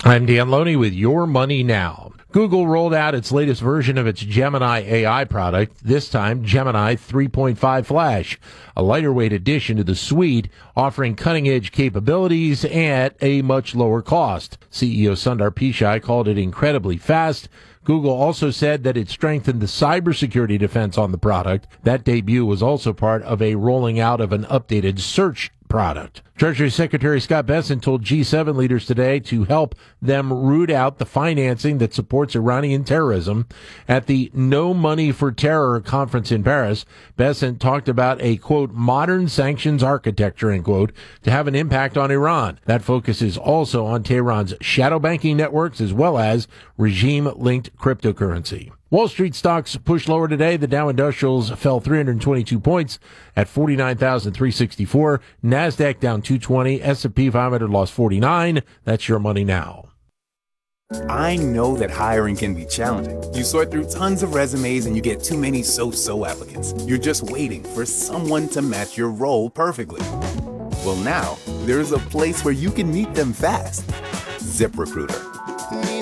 I'm Dan Loney with Your Money Now. Google rolled out its latest version of its Gemini AI product, this time Gemini 3.5 Flash, a lighter-weight addition to the suite, offering cutting-edge capabilities at a much lower cost. CEO Sundar Pichai called it incredibly fast. Google also said that it strengthened the cybersecurity defense on the product. That debut was also part of a rolling out of an updated search product. Treasury Secretary Scott Bessent told G7 leaders today to help them root out the financing that supports Iranian terrorism. At the No Money for Terror conference in Paris, Bessent talked about a, quote, modern sanctions architecture, end quote, to have an impact on Iran. That focuses also on Tehran's shadow banking networks as well as regime-linked cryptocurrency. Wall Street stocks pushed lower today. The Dow Industrials fell 322 points at 49,364. NASDAQ down 220. S&P 500 lost 49. That's Your Money Now. I know that hiring can be challenging. You sort through tons of resumes and you get too many so-so applicants. You're just waiting for someone to match your role perfectly. Well, now, there's a place where you can meet them fast. ZipRecruiter.